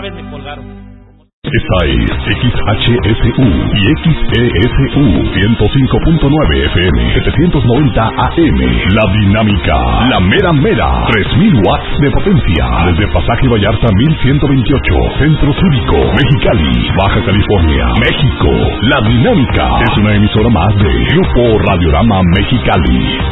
vez me colgaron. Esta es XHSU y XESU 105.9 FM 790 AM. La Dinámica, la mera mera, 3000 watts de potencia. Desde Pasaje Vallarta 1128, Centro Cívico, Mexicali, Baja California, México. La Dinámica es una emisora más de Grupo Radiorama Mexicali.